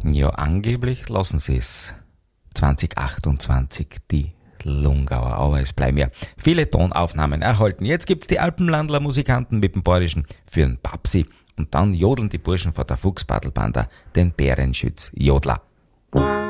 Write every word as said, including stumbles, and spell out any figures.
Ja, angeblich lassen sie es zwanzig achtundzwanzig, die Lungauer, aber es bleiben ja viele Tonaufnahmen erhalten. Jetzt gibt's die Alpenlandler Musikanten mit dem Bayerischen für den Babsi und dann jodeln die Burschen von der Fuchsbadelbanda den Bärenschütz Jodler.